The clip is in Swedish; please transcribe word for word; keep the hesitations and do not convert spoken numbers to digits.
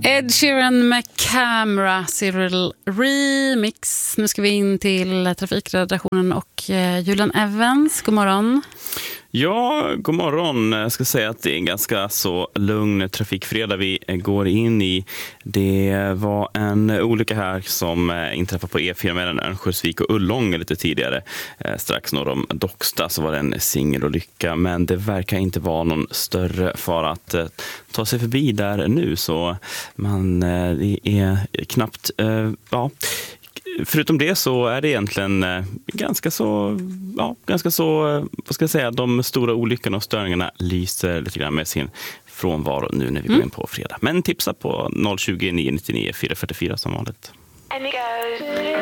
Ed Sheeran med Camera Cyril Remix. Nu ska vi in till trafikredaktionen och Julian Evans. God morgon. Ja, god morgon. Jag ska säga att det är en ganska så lugn trafikfredag vi går in i. Det var en olycka här som inträffade på E fyra mellan Örnsköldsvik och Ullånga lite tidigare. Strax norr om Docksta så var det en singelolycka, men det verkar inte vara någon större fara att ta sig förbi där nu, så man det är knappt ja. Förutom det så är det egentligen ganska så, ja, ganska så, vad ska jag säga, de stora olyckorna och störningarna lyser lite grann med sin frånvaro nu när vi går in på fredag. Men tipsa på noll tjugo, nio nio nio, fyra fyra fyra som vanligt.